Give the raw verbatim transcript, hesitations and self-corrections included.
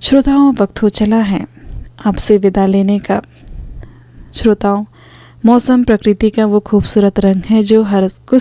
श्रोताओं, वक्त हो चला है आपसे विदा लेने का। श्रोताओं, मौसम प्रकृति का वो खूबसूरत रंग है जो हर कुछ